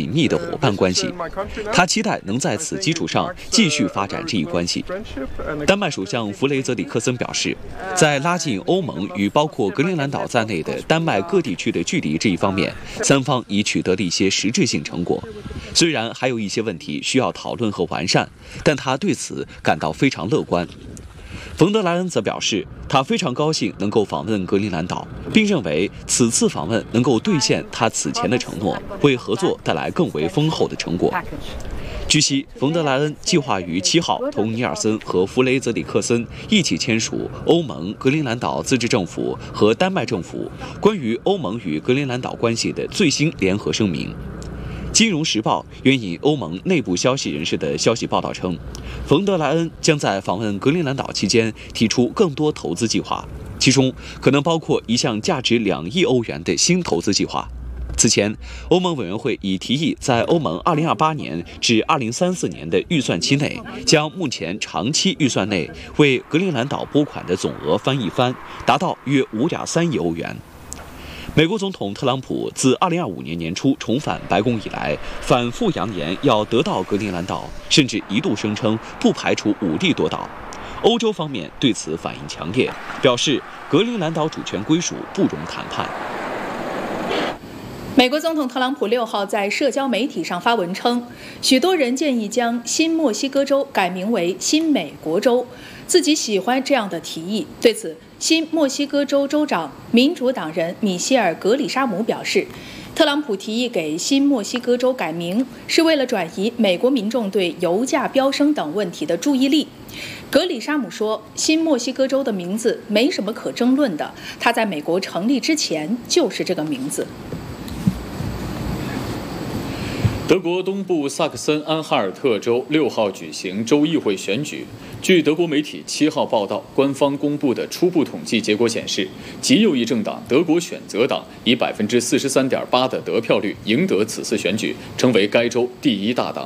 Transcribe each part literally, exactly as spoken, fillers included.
紧密的伙伴关系。他期待能在此基础上继续发展这一关系。丹麦首相弗雷泽里克森表示，在拉近欧盟与包括格陵兰岛在内的丹麦各地区的距离这一方面，三方已取得了一些实质性成果。虽然还有一些问题需要讨论和完善，但他对此感到非常乐观。冯德莱恩则表示，他非常高兴能够访问格陵兰岛，并认为此次访问能够兑现他此前的承诺，为合作带来更为丰厚的成果。据悉，冯德莱恩计划于七号同尼尔森和弗雷泽里克森一起签署欧盟、格陵兰岛自治政府和丹麦政府关于欧盟与格陵兰岛关系的最新联合声明。金融时报援引欧盟内部消息人士的消息报道称，冯德莱恩将在访问格陵兰岛期间提出更多投资计划，其中可能包括一项价值两亿欧元的新投资计划。此前，欧盟委员会已提议在欧盟二零二八年至二零三四年的预算期内，将目前长期预算内为格陵兰岛拨款的总额翻一番，达到约五点三亿欧元。美国总统特朗普自二零二五年年初重返白宫以来，反复扬言要得到格陵兰岛，甚至一度声称不排除武力夺岛。欧洲方面对此反应强烈，表示格陵兰岛主权归属不容谈判。 美国总统特朗普六号在社交媒体上发文称，许多人建议将新墨西哥州改名为新美国州，自己喜欢这样的提议。对此，新墨西哥州州长民主党人米歇尔·格里沙姆表示，特朗普提议给新墨西哥州改名是为了转移美国民众对油价飙升等问题的注意力。格里沙姆说，新墨西哥州的名字没什么可争论的，它在美国成立之前就是这个名字。 德国东部萨克森安哈尔特州六号举行州议会选举。据德国媒体七号报道，官方公布的初步统计结果显示，极右翼政党德国选择党以百分之四十三点八的得票率赢得此次选举，成为该州第一大党。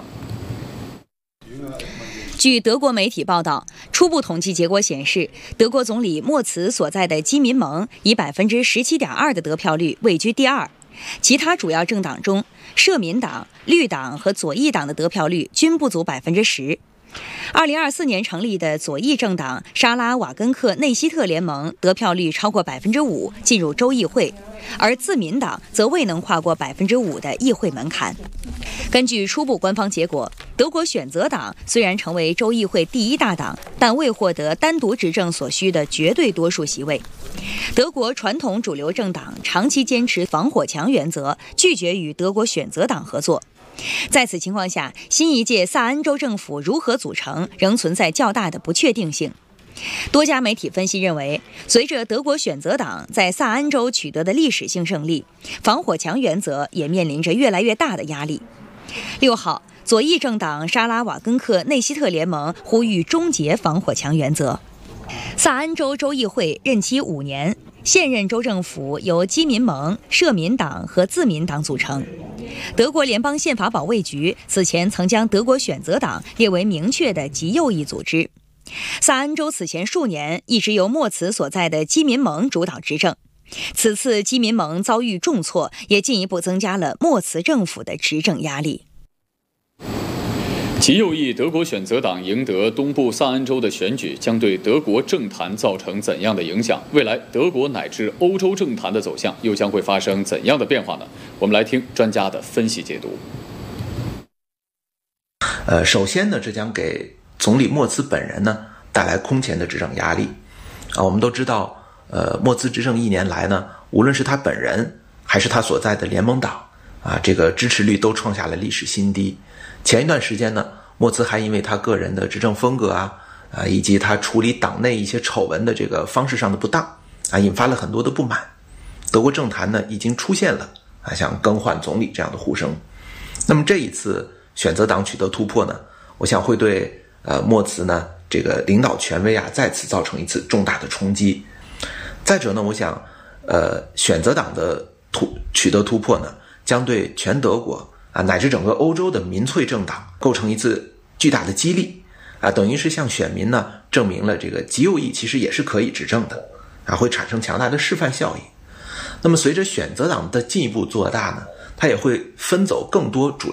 据德国媒体报道，初步统计结果显示，德国总理默茨所在的基民盟以百分之十七点二的得票率位居第二。其他主要政党中，社民党、绿党和左翼党的得票率均不足百分之十。二零二四年成立的左翼政党沙拉瓦根克内希特联盟得票率超过百分之五，进入州议会，而自民党则未能跨过百分之五的议会门槛。根据初步官方结果，德国选择党虽然成为州议会第一大党，但未获得单独执政所需的绝对多数席位。德国传统主流政党长期坚持防火墙原则，拒绝与德国选择党合作。在此情况下，新一届萨恩州政府如何组成，仍存在较大的不确定性。多家媒体分析认为，随着德国选择党在萨恩州取得的历史性胜利，防火墙原则也面临着越来越大的压力。六号，左翼政党沙拉瓦根克内希特联盟呼吁终结防火墙原则。萨恩州州议会任期五年，现任州政府由基民盟、社民党和自民党组成。德国联邦宪法保卫局此前曾将德国选择党列为明确的极右翼组织。萨恩州此前数年一直由默茨所在的基民盟主导执政，此次基民盟遭遇重挫，也进一步增加了默茨政府的执政压力。 极右翼德国选择党赢得东部萨恩州的选举，将对德国政坛造成怎样的影响？未来德国乃至欧洲政坛的走向又将会发生怎样的变化呢？我们来听专家的分析解读。 呃，首先呢，这将给总理默茨本人呢带来空前的执政压力。啊，我们都知道，呃，默茨执政一年来呢，无论是他本人还是他所在的联盟党啊，这个支持率都创下了历史新低。前一段时间呢，默茨还因为他个人的执政风格啊，啊以及他处理党内一些丑闻的这个方式上的不当啊，引发了很多的不满。德国政坛呢已经出现了啊像更换总理这样的呼声。那么这一次选择党取得突破呢，我想会对呃默茨呢这个领导权威啊再次造成一次重大的冲击。再者呢，我想呃选择党的突取得突破呢，将对全德国啊，乃至整个欧洲的民粹政党构成一次巨大的激励啊，等于是向选民呢证明了这个极右翼其实也是可以执政的啊，会产生强大的示范效应。那么随着选择党的进一步做大呢，它也会分走更多主